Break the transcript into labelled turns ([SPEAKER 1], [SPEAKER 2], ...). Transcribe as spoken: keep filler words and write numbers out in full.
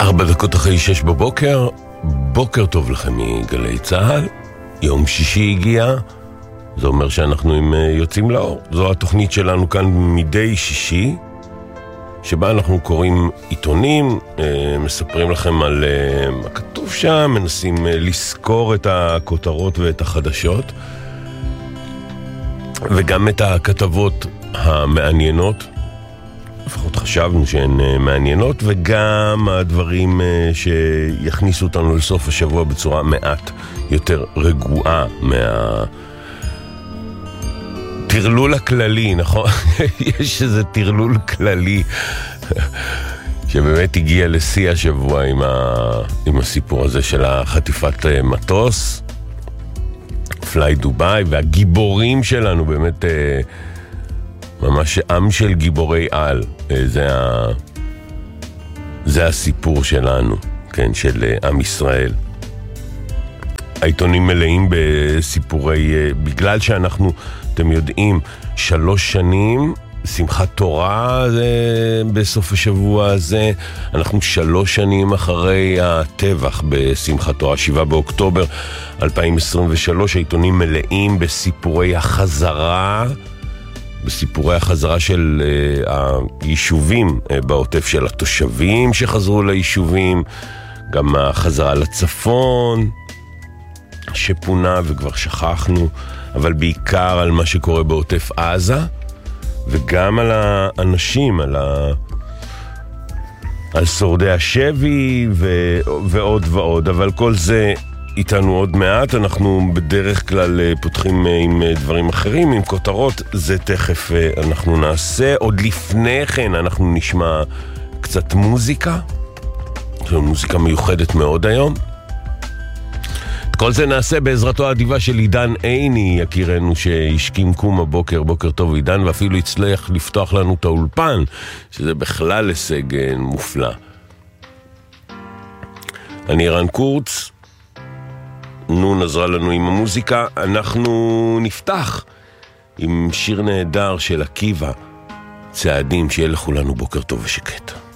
[SPEAKER 1] ארבע דקות אחרי שש בבוקר, בוקר טוב לכם מגלי צהל. יום שישי הגיע, זה אומר שאנחנו עם יוצאים לאור. זו התוכנית שלנו כאן מדי שישי, שבה אנחנו קוראים עיתונים, מספרים לכם על מה כתוב שם, מנסים לזכור את הכותרות ואת החדשות, וגם את הכתבות המעניינות, לפחות חשבנו שהן מעניינות, וגם הדברים שיכניסו אותנו לסוף השבוע בצורה מעט יותר רגועה מה... תרלול הכללי, נכון? יש איזה תרלול כללי שבאמת הגיע לשיא השבוע עם, ה... עם הסיפור הזה של החטיפת מטוס, פליי דוביי, והגיבורים שלנו באמת ממש עם של גיבורי על. זה, ה... זה הסיפור שלנו, כן, של עם ישראל. העיתונים מלאים בסיפורי, בגלל שאנחנו, אתם יודעים, שלוש שנים, שמחת תורה בסוף השבוע הזה, אנחנו שלוש שנים אחרי הטבח בשמחת תורה, שבעה באוקטובר אלפיים עשרים ושלוש, העיתונים מלאים בסיפורי החזרה, בסיפורי החזרה של uh, היישובים uh, בעוטף, של התושבים שחזרו ליישובים, גם החזרה לצפון שפונה וכבר שכחנו, אבל בעיקר על מה שקורה בעוטף עזה, וגם על האנשים, על, ה... על שורדי השבי ו... ועוד ועוד, אבל כל זה איתנו עוד מעט. אנחנו בדרך כלל פותחים עם דברים אחרים, עם כותרות, זה תכף אנחנו נעשה. עוד לפני כן אנחנו נשמע קצת מוזיקה, מוזיקה מיוחדת מאוד היום. כל זה נעשה בעזרתו האדיבה של עידן עיני, יקירנו שהשכים קום הבוקר. בוקר טוב עידן, ואפילו הצליח לפתוח לנו את האולפן, שזה בכלל הישג מופלא. אני רן קורץ, נון עזרה לנו עם המוזיקה. אנחנו נפתח עם שיר נהדר של עקיבא, צעדים. שיהיה לכולנו בוקר טוב ושקט.